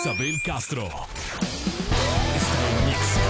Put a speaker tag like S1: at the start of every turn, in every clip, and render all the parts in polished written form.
S1: Isabel Castro está en Exa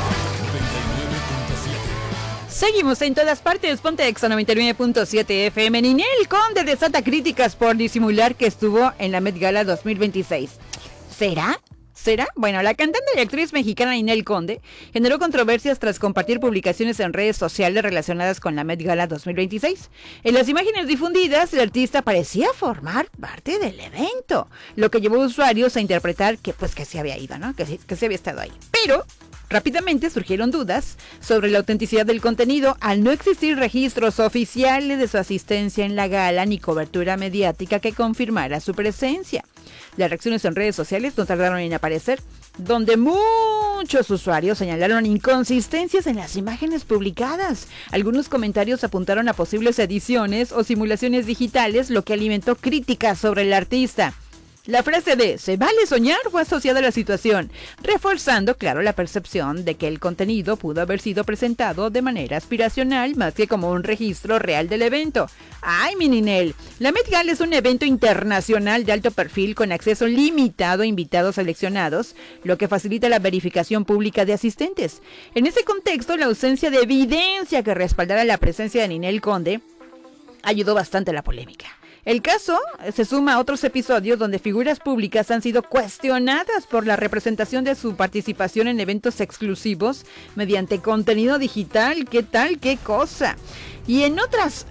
S1: 99.7.
S2: Seguimos en todas partes, ponte Exa 99.7 FM. Ninel Conde desata críticas por disimular que estuvo en la Met Gala 2026. ¿Será? Bueno, la cantante y actriz mexicana Ninel Conde generó controversias tras compartir publicaciones en redes sociales relacionadas con la Met Gala 2026. En las imágenes difundidas, el artista parecía formar parte del evento, lo que llevó a usuarios a interpretar que se había ido, ¿no? Que se había estado ahí. Pero rápidamente surgieron dudas sobre la autenticidad del contenido al no existir registros oficiales de su asistencia en la gala ni cobertura mediática que confirmara su presencia. Las reacciones en redes sociales no tardaron en aparecer, donde muchos usuarios señalaron inconsistencias en las imágenes publicadas. Algunos comentarios apuntaron a posibles ediciones o simulaciones digitales, lo que alimentó críticas sobre el artista. La frase de "se vale soñar" fue asociada a la situación, reforzando, claro, la percepción de que el contenido pudo haber sido presentado de manera aspiracional más que como un registro real del evento. ¡Ay, mi Ninel! La Met Gala es un evento internacional de alto perfil con acceso limitado a invitados seleccionados, lo que facilita la verificación pública de asistentes. En ese contexto, la ausencia de evidencia que respaldara la presencia de Ninel Conde ayudó bastante a la polémica. El caso se suma a otros episodios donde figuras públicas han sido cuestionadas por la representación de su participación en eventos exclusivos mediante contenido digital. ¿Qué tal? ¿Qué cosa? Y en otras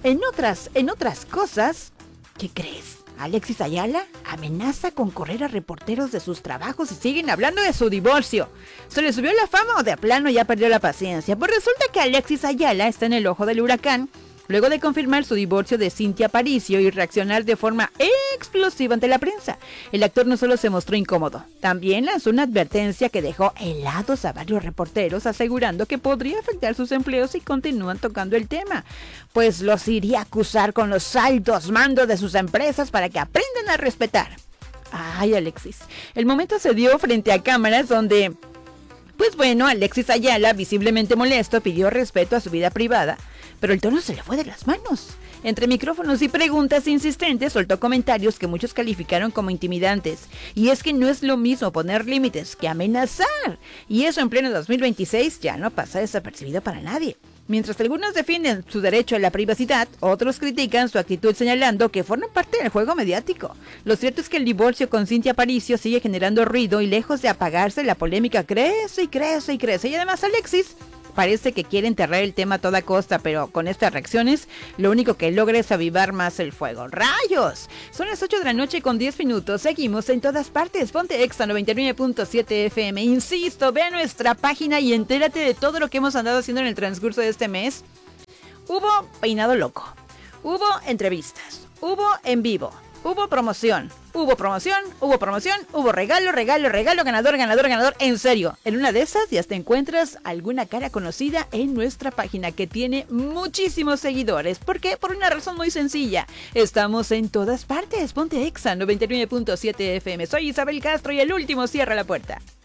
S2: cosas, ¿qué crees? Alexis Ayala amenaza con correr a reporteros de sus trabajos y siguen hablando de su divorcio. ¿Se le subió la fama o de plano ya perdió la paciencia? Pues resulta que Alexis Ayala está en el ojo del huracán luego de confirmar su divorcio de Cynthia Paricio y reaccionar de forma explosiva ante la prensa. El actor no solo se mostró incómodo, también lanzó una advertencia que dejó helados a varios reporteros, asegurando que podría afectar sus empleos si continúan tocando el tema, pues los iría a acusar con los altos mandos de sus empresas para que aprendan a respetar. Ay, Alexis. El momento se dio frente a cámaras donde, Alexis Ayala, visiblemente molesto, pidió respeto a su vida privada, pero el tono se le fue de las manos. Entre micrófonos y preguntas insistentes, soltó comentarios que muchos calificaron como intimidantes. Y es que no es lo mismo poner límites que amenazar. Y eso en pleno 2026 ya no pasa desapercibido para nadie. Mientras algunos defienden su derecho a la privacidad, otros critican su actitud señalando que forma parte del juego mediático. Lo cierto es que el divorcio con Cynthia Paricio sigue generando ruido y lejos de apagarse, la polémica crece y crece y crece. Y además Alexis parece que quiere enterrar el tema a toda costa, pero con estas reacciones lo único que logra es avivar más el fuego. ¡Rayos! Son las 8 de la noche con 10 minutos. Seguimos en todas partes. Ponte Exa 99.7 FM. Insisto, ve a nuestra página y entérate de todo lo que hemos andado haciendo en el transcurso de este mes. Hubo peinado loco, hubo entrevistas, hubo en vivo, hubo promoción, hubo regalo, ganador. En serio, en una de esas ya te encuentras alguna cara conocida en nuestra página que tiene muchísimos seguidores. ¿Por qué? Por una razón muy sencilla. Estamos en todas partes. Ponte Exa 99.7 FM. Soy Isabel Castro y el último cierra la puerta.